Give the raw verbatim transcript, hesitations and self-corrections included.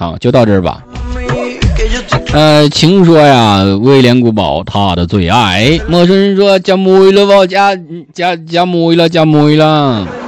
好，就到这儿吧。呃，请说呀，威廉古堡他的最爱。陌生人说加妹了吧，加加加妹了，加妹了。